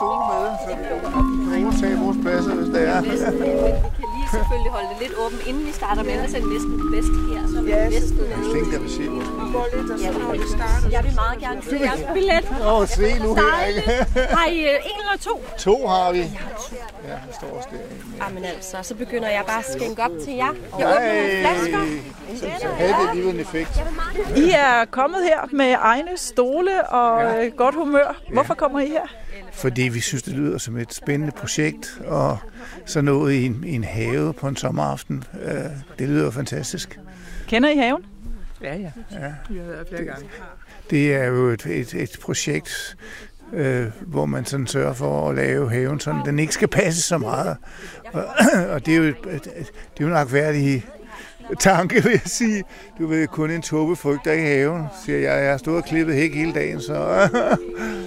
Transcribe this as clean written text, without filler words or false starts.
stole med, så vi kan overtage vores pladser, hvis det er. Men vi kan lige selvfølgelig holde det lidt åbent, inden vi starter med, ellers er det næsten bedst her, så er vi næsten Jeg tænkte, jeg vil se vores bil. Går lidt, og så når vi starter. Jeg vil meget gerne se jeres billet. Se nu her, ikke? Har I en eller to? 2 har vi. Ja, der står også derinde. Jamen altså, så begynder jeg bare at skænke op til jer. Jeg åbner nogle flasker. Så havde det alligevel en effekt. I er kommet her med egne stole og godt humør. Hvorfor kommer I her? Fordi vi synes, det lyder som et spændende projekt, og så noget i en have på en sommeraften. Det lyder fantastisk. Kender I haven? Ja. Vi har været flere gange. Det er jo et projekt, hvor man sådan sørger for at lave haven, så den ikke skal passe så meget. Og det er jo en agtværdig tanke, vil jeg sige. Du ved, kun en tåbe frygter i haven, siger jeg. Jeg har stået og klippet hæk hele dagen, så